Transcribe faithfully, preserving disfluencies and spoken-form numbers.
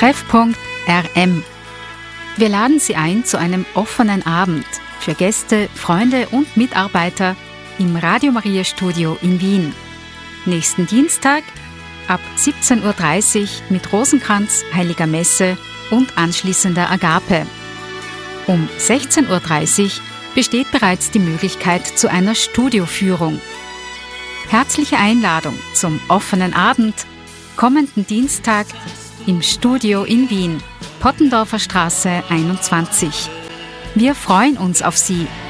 Treffpunkt R M. Wir laden Sie ein zu einem offenen Abend für Gäste, Freunde und Mitarbeiter im Radio Maria Studio in Wien. Nächsten Dienstag ab siebzehn Uhr dreißig mit Rosenkranz, Heiliger Messe und anschließender Agape. Um sechzehn Uhr dreißig besteht bereits die Möglichkeit zu einer Studioführung. Herzliche Einladung zum offenen Abend kommenden Dienstag im Studio in Wien, Pottendorfer Straße einundzwanzig. Wir freuen uns auf Sie.